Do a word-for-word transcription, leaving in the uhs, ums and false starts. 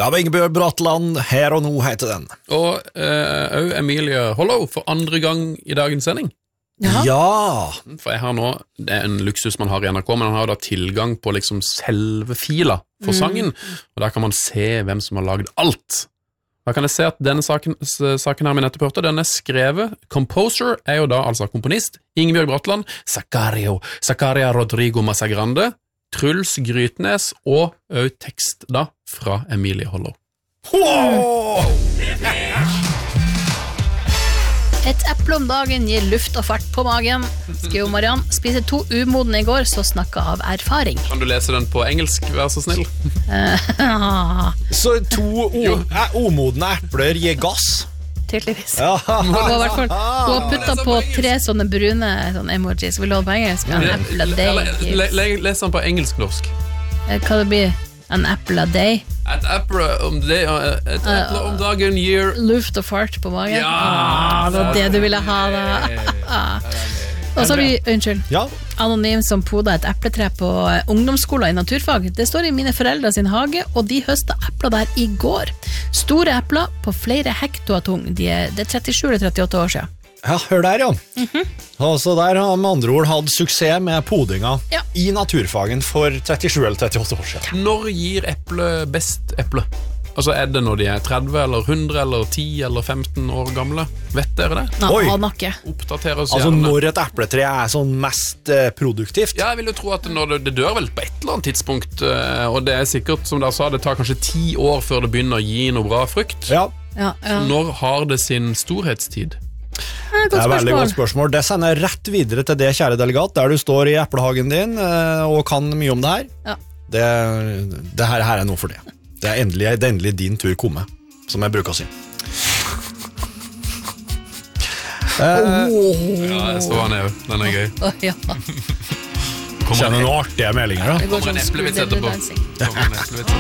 Det var Ingebjørg Bratland, Her og nå heter den. Og uh, Emilie Hollow for andre gang i dagens sending. Ja. ja. For jeg har nå, det er en luksus man har i N R K, men han har jo da tilgang på liksom selve fila for sangen, mm. og der kan man se hvem som har laget alt. Da kan jeg se at denne saken, saken her med nettopp hørte, den er skrevet. Composer er jo da altså komponist, Ingebjørg Bratland, Zacario, Zacaria Rodrigo Massagrande, Truls Grytnes og ø, tekst da fra Emilie Hollow. Wow! Et eple om dagen gir luft og fart på magen. Skriver Mariann, spiste to umodne i går, så snakket av erfaring. Kan du lese den på engelsk, vær så snill? Så to umodne epler gir gass? Tydeligvis. Ja. Hun har, hvert fall, hun har puttet på tre sånne brune sånne emojis. Vil du ha på engelsk? En apple a day. Les den på engelsk-norsk. Hva det blir? En apple a day? Et apple om, day, et apple om dagen gir luft og fart på magen. Ja, ah, det var det du ville ha da. Og så har vi, unnskyld, ja. Anonym som poda et epletre på ungdomsskolen i naturfag. Det står i mine foreldre sin hage, og de høstet epler der i går. Store epler på flere hekto av tung. De er, det er trettisju eller trettiåtte år siden. Ja, hør der, ja. Mm-hmm. Altså, der har med andre ord hatt suksess med podinga ja. I naturfagen for trettisju eller trettiåtte år siden. Når gir eple best eple? Altså, er det når de er tretti eller hundre eller ti eller femten år gamle? Vet dere det? Nei, ikke. Oppdateres altså, når et epletre er sånn mest eh, produktivt? Ja, jeg vil jo tro at når det, det dør vel på et eller annet tidspunkt, eh, og det er sikkert, som dere sa, det tar kanskje ti år før det begynner å gi noe bra frukt. Ja. Ja, ja. Når har det sin storhetstid? Det er et veldig godt spørsmål. Det sender rett videre til det, kjære delegat, der du står i eplehagen din og kan mye om det her. Ja. Det, det her, her er noe for det. Det er endelig, det er endelig din tur komme, som jeg bruker å si. Oh. Ja, jeg står han ned. Den er gøy. Oh, ja. Kjenner noen artige meldinger da? Det kommer en eplevits etterpå. Det kommer en eplevits etterpå.